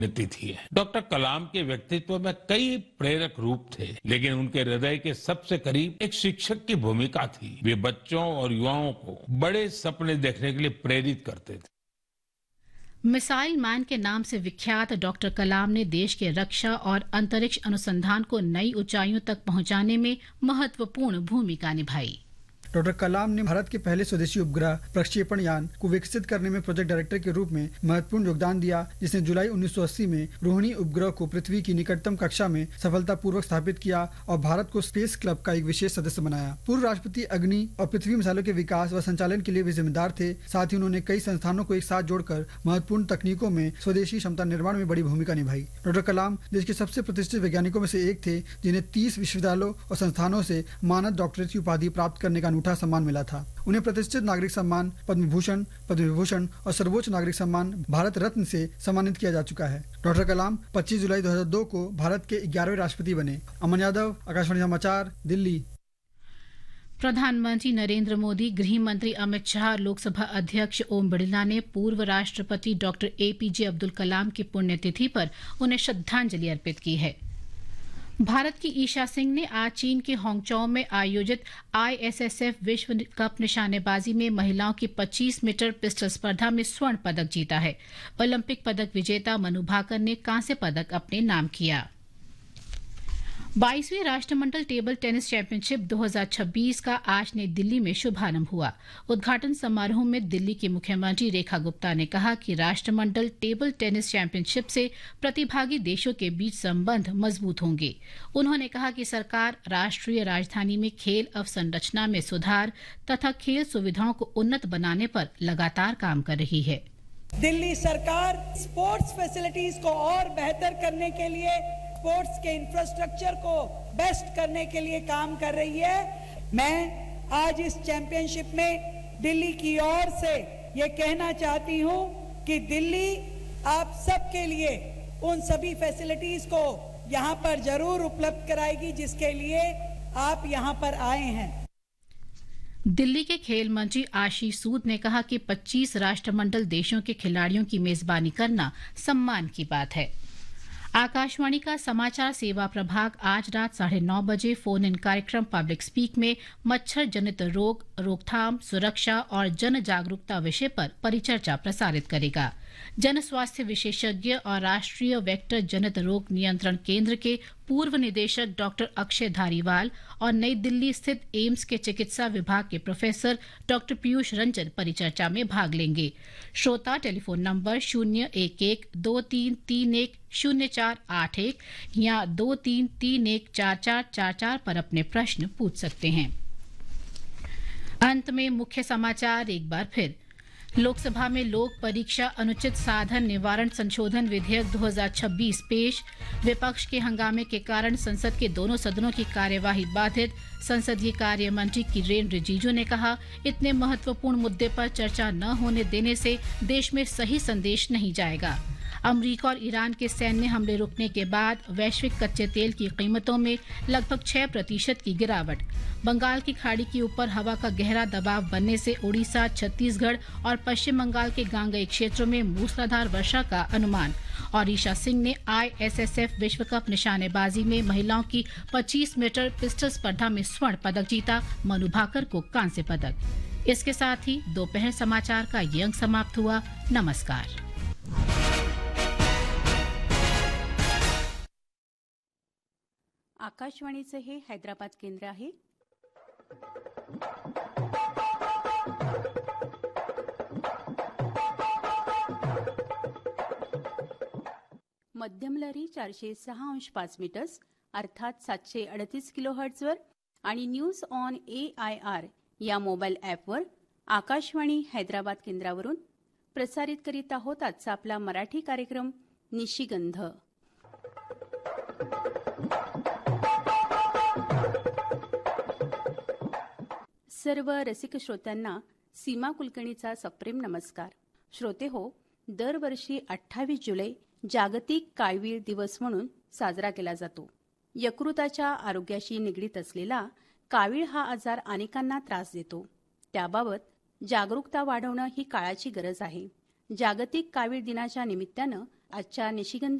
तिथि है। डॉक्टर कलाम के व्यक्तित्व में कई प्रेरक रूप थे, लेकिन उनके हृदय के सबसे करीब एक शिक्षक की भूमिका थी। वे बच्चों और युवाओं को बड़े सपने देखने के लिए प्रेरित करते थे। मिसाइल मैन के नाम से विख्यात डॉक्टर कलाम ने देश के रक्षा और अंतरिक्ष अनुसंधान को नई ऊंचाइयों तक पहुंचाने में महत्वपूर्ण भूमिका निभाई। डॉक्टर कलाम ने भारत के पहले स्वदेशी उपग्रह प्रक्षेपण यान को विकसित करने में प्रोजेक्ट डायरेक्टर के रूप में महत्वपूर्ण योगदान दिया, जिसने जुलाई 1980 में रोहिणी उपग्रह को पृथ्वी की निकटतम कक्षा में सफलतापूर्वक स्थापित किया और भारत को स्पेस क्लब का एक विशेष सदस्य बनाया। पूर्व राष्ट्रपति अग्नि और पृथ्वी मिसाइलों के विकास व संचालन के लिए भी जिम्मेदार थे। साथ ही उन्होंने कई संस्थानों को एक साथ जोड़कर महत्वपूर्ण तकनीकों में स्वदेशी क्षमता निर्माण में बड़ी भूमिका निभाई। डॉक्टर कलाम देश के सबसे प्रतिष्ठित वैज्ञानिकों में से एक थे, जिन्हें 30 विश्वविद्यालयों और संस्थानों से मानद डॉक्टरेट की उपाधि प्राप्त करने का अनूठा सम्मान मिला था। उन्हें प्रतिष्ठित नागरिक सम्मान पद्म भूषण, पद्म विभूषण और सर्वोच्च नागरिक सम्मान भारत रत्न से सम्मानित किया जा चुका है। डॉक्टर कलाम 25 जुलाई 2002 को भारत के 11वें राष्ट्रपति बने। अमन यादव, आकाशवाणी समाचार, दिल्ली। प्रधानमंत्री नरेंद्र मोदी, गृह मंत्री अमित शाह, लोकसभा अध्यक्ष ओम बिरला ने पूर्व राष्ट्रपति डॉक्टर एपीजे अब्दुल कलाम की पुण्यतिथि पर उन्हें श्रद्धांजलि अर्पित की है। भारत की ईशा सिंह ने आज चीन के हांगचौ में आयोजित आईएसएसएफ विश्व कप निशानेबाजी में महिलाओं की 25 मीटर पिस्टल स्पर्धा में स्वर्ण पदक जीता है। ओलंपिक पदक विजेता मनु भाकर ने कांस्य पदक अपने नाम किया। 22वीं राष्ट्रमंडल टेबल टेनिस चैंपियनशिप 2026 का आज नई दिल्ली में शुभारंभ हुआ। उद्घाटन समारोह में दिल्ली की मुख्यमंत्री रेखा गुप्ता ने कहा कि राष्ट्रमंडल टेबल टेनिस चैंपियनशिप से प्रतिभागी देशों के बीच संबंध मजबूत होंगे। उन्होंने कहा कि सरकार राष्ट्रीय राजधानी में खेल अवसंरचना में सुधार तथा खेल सुविधाओं को उन्नत बनाने पर लगातार काम कर रही है। दिल्ली सरकार स्पोर्ट्स फैसिलिटीज को और बेहतर करने के लिए, स्पोर्ट्स के इंफ्रास्ट्रक्चर को बेस्ट करने के लिए काम कर रही है। मैं आज इस चैंपियनशिप में दिल्ली की ओर से ये कहना चाहती हूँ कि दिल्ली आप सबके लिए उन सभी फैसिलिटीज को यहाँ पर जरूर उपलब्ध कराएगी जिसके लिए आप यहाँ पर आए हैं। दिल्ली के खेल मंत्री आशीष सूद ने कहा कि 25 राष्ट्रमंडल देशों के खिलाड़ियों की मेजबानी करना सम्मान की बात है। आकाशवाणी का समाचार सेवा प्रभाग आज रात 9:30 बजे फोन इन कार्यक्रम पब्लिक स्पीक में मच्छर जनित रोग, रोकथाम, सुरक्षा और जन जागरूकता विषय पर परिचर्चा प्रसारित करेगा। जन स्वास्थ्य विशेषज्ञ और राष्ट्रीय वेक्टर जनित रोग नियंत्रण केंद्र के पूर्व निदेशक डॉक्टर अक्षय धारीवाल और नई दिल्ली स्थित एम्स के चिकित्सा विभाग के प्रोफेसर डॉक्टर पीयूष रंजन परिचर्चा में भाग लेंगे। श्रोता टेलीफोन नंबर 011-2331-0481 या 2331-4444 पर अपने प्रश्न पूछ सकते हैं। अंत में मुख्य समाचार एक बार फिर। लोकसभा में लोक परीक्षा अनुचित साधन निवारण संशोधन विधेयक 2026 पेश। विपक्ष के हंगामे के कारण संसद के दोनों सदनों की कार्यवाही बाधित। संसदीय कार्य मंत्री किरेन रिजिजू ने कहा, इतने महत्वपूर्ण मुद्दे पर चर्चा न होने देने से देश में सही संदेश नहीं जाएगा। अमरीका और ईरान के सैन्य हमले रुकने के बाद वैश्विक कच्चे तेल की कीमतों में लगभग 6% की गिरावट। बंगाल की खाड़ी के ऊपर हवा का गहरा दबाव बनने से ओडिशा, छत्तीसगढ़ और पश्चिम बंगाल के गांगेय क्षेत्रों में मूसलाधार वर्षा का अनुमान। और ईशा सिंह ने आईएसएसएफ विश्व कप निशानेबाजी में महिलाओं की 25 मीटर पिस्टल स्पर्धा में स्वर्ण पदक जीता। मनु भाकर को कांस्य पदक। इसके साथ ही दोपहर समाचार का ये अंक समाप्त हुआ। नमस्कार। आकाशवाणीचे हे हैदराबाद केंद्र आहे। मध्यम लहरी 406.5 मीटर्स अर्थात 738 किलोहर्ट्जवर आणि न्यूज ऑन AIR या मोबाईल ॲपवर आकाशवाणी हैदराबाद केंद्रावरून प्रसारित करीत आहोत आजचा आपला मराठी कार्यक्रम निशिगंध। सर्व रसिक श्रोत्यांना सीमा कुलकर्णीचा सप्रेम नमस्कार। श्रोते हो, दरवर्षी 28 जुलै जागतिक काळवीळ दिवस म्हणून साजरा केला जातो। यकृताच्या आरोग्याशी निगडीत असलेला कावीळ हा आजार अनेकांना त्रास देतो। त्याबाबत जागरूकता वाढवणं ही काळाची गरज आहे। जागतिक कावीळ दिनाच्या निमित्तानं आजच्या निशिगंध